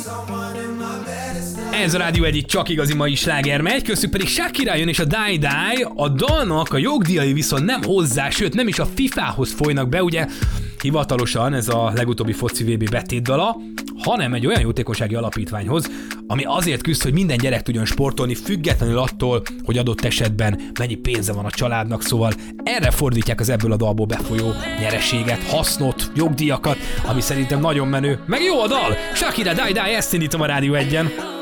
Ez a Rádió egyik csak igazi mai sláger megy, köztük pedig Shakira jön és a Die Die, a dalnak a jogdíjai viszont nem hozzá, sőt nem is a FIFA-hoz folynak be, ugye hivatalosan ez a legutóbbi foci VB betétdala, hanem egy olyan jótékonysági alapítványhoz, ami azért küzd, hogy minden gyerek tudjon sportolni, függetlenül attól, hogy adott esetben mennyi pénze van a családnak, szóval erre fordítják az ebből a dalból befolyó nyereséget, hasznot, jogdíjakat, ami szerintem nagyon menő, meg jó a dal! Shakira, Die Die, ezt indítom a Rádió 1-en.